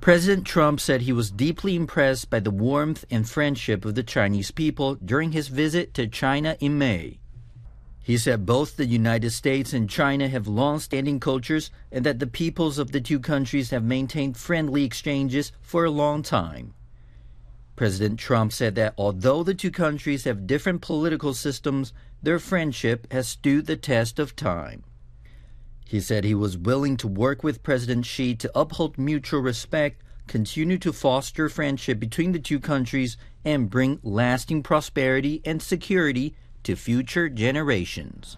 President Trump said he was deeply impressed by the warmth and friendship of the Chinese people during his visit to China in May. He said both the United States and China have long-standing cultures and that the peoples of the two countries have maintained friendly exchanges for a long time. President Trump said that although the two countries have different political systems, their friendship has stood the test of time. He said he was willing to work with President Xi to uphold mutual respect, continue to foster friendship between the two countries, and bring lasting prosperity and security to future generations.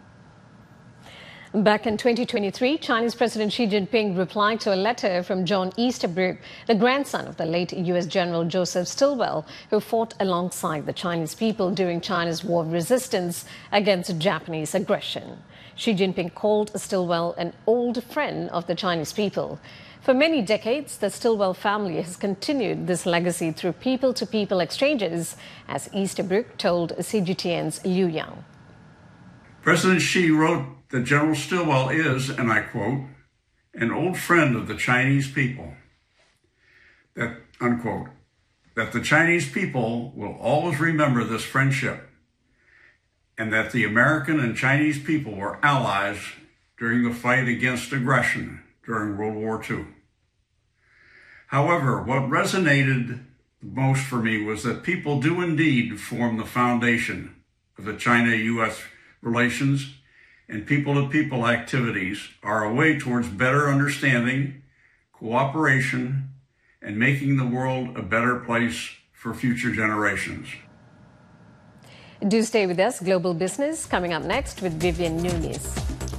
Back in 2023, Chinese President Xi Jinping replied to a letter from John Easterbrook, the grandson of the late U.S. General Joseph Stilwell, who fought alongside the Chinese people during China's war of resistance against Japanese aggression. Xi Jinping called Stilwell an old friend of the Chinese people. For many decades, the Stilwell family has continued this legacy through people-to-people exchanges, as Easterbrook told CGTN's Liu Yang. President Xi wrote that General Stilwell is, and I quote, an old friend of the Chinese people, that, unquote, that the Chinese people will always remember this friendship, and that the American and Chinese people were allies during the fight against aggression during World War II. However, what resonated most for me was that people do indeed form the foundation of the China-U.S. relations, and people-to-people activities are a way towards better understanding, cooperation, and making the world a better place for future generations. Do stay with us. Global Business coming up next with Vivian Nunes.